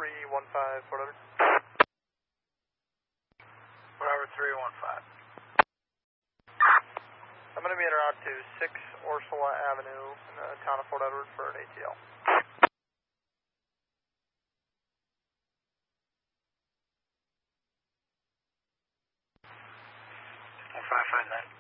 315, Fort Edward. Whatever, 315. I'm going to be en route to 6 Ursula Avenue in the town of Fort Edward for an ATL. 1559.